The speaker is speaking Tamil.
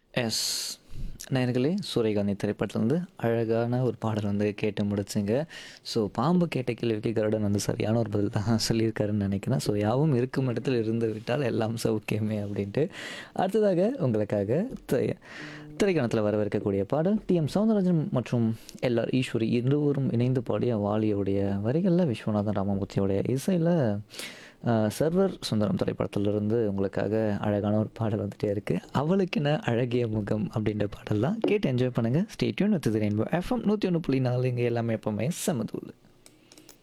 எஸ். நேயர்களே, சூரியகாந்தி திரைப்படத்துலருந்து அழகான ஒரு பாடல் வந்து கேட்டு முடிச்சுங்க. ஸோ, பாம்பு கேட்ட கேள்விக்கு கருடன் வந்து சரியான ஒரு பதில் தான் சொல்லியிருக்காருன்னு நெனைக்கிறேன். ஸோ, யாவும் இருக்கும் இடத்தில் இருந்து விட்டால் எல்லாம் சௌக்கியமே அப்படின்ட்டு. அடுத்ததாக உங்களுக்காக திரைக்கணத்தில் வரவிருக்கக்கூடிய பாடல் டி.எம். சௌந்தரராஜன் மற்றும் எல்.ஆர். ஈஸ்வரி இருவரும் இணைந்து பாடிய வாலியுடைய வரிகளில் விஸ்வநாதன் ராமமூர்த்தியோடைய இசையில் சர்வர் சுந்தரம் திரைப்படத்திலிருந்து உங்களுக்காக அழகான ஒரு பாடல் வந்துட்டே இருக்குது. அவளுக்கென அழகிய முகம் அப்படின்ற பாடல் தான் கேட்டு என்ஜாய் பண்ணுங்கள். Stay tune with rainbow FM 101.4 இங்கே எல்லாமே எப்பவுமே செமதூள்.